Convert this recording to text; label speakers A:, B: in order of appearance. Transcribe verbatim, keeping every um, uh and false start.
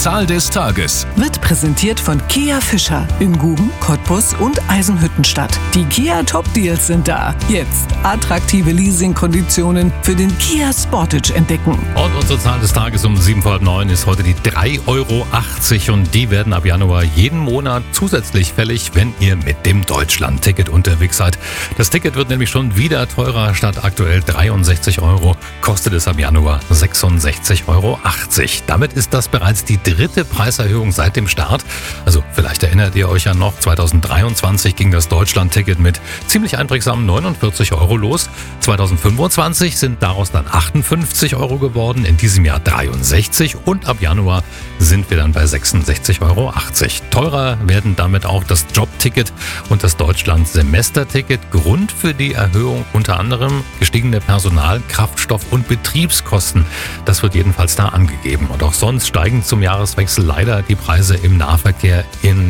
A: Zahl des Tages.
B: Wird präsentiert von Kia Fischer in Guben, Cottbus und Eisenhüttenstadt. Die Kia Top Deals sind da. Jetzt attraktive Leasingkonditionen für den Kia Sportage entdecken.
C: Und unsere Zahl des Tages um sieben vor halb neun ist heute die drei Euro achtzig und die werden ab Januar jeden Monat zusätzlich fällig, wenn ihr mit dem Deutschland-Ticket unterwegs seid. Das Ticket wird nämlich schon wieder teurer. Statt aktuell dreiundsechzig Euro kostet es ab Januar sechsundsechzig Euro achtzig. Damit ist das bereits die dritte Preiserhöhung seit dem Start. Also vielleicht erinnert ihr euch ja noch, zweitausenddreiundzwanzig ging das Deutschland-Ticket mit ziemlich einprägsamen neunundvierzig Euro los. zweitausendfünfundzwanzig sind daraus dann achtundfünfzig Euro geworden, in diesem Jahr dreiundsechzig und ab Januar sind wir dann bei sechsundsechzig Euro achtzig. Teurer werden damit auch das Jobticket und das Deutschland-Semesterticket. Grund für die Erhöhung unter anderem gestiegene Personal-, Kraftstoff- und Betriebskosten. Das wird jedenfalls da angegeben. Und auch sonst steigen zum Jahreswechsel leider die Preise im Nahverkehr in